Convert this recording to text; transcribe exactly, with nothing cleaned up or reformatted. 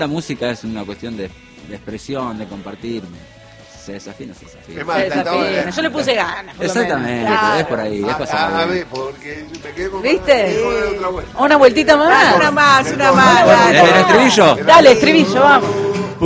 La música es una cuestión de, de expresión, de compartir. Se desafina, se desafina. Se desafina. Yo le puse ganas. Exactamente, claro. es por ahí. Es A, a ver, porque me quedé con ¿Viste? otra vuelta. Una vueltita más. Una más, una más. ¿El estribillo? Dale, estribillo, vamos.